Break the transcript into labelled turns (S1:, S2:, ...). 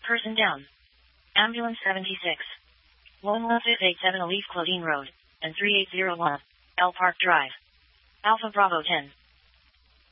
S1: Person down. Ambulance 76. Lone 587 Alif Claudine Road, and 3801, L Park Drive. Alpha Bravo 10.